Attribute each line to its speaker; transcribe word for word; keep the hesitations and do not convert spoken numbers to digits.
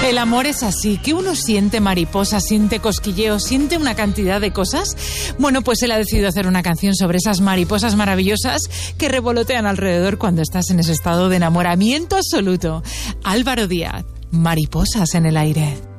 Speaker 1: El amor es así, que uno siente mariposas, siente cosquilleos, siente una cantidad de cosas. Bueno, pues él ha decidido hacer una canción sobre esas mariposas maravillosas que revolotean alrededor cuando estás en ese estado de enamoramiento absoluto. Álvaro Díaz, Mariposas en el aire.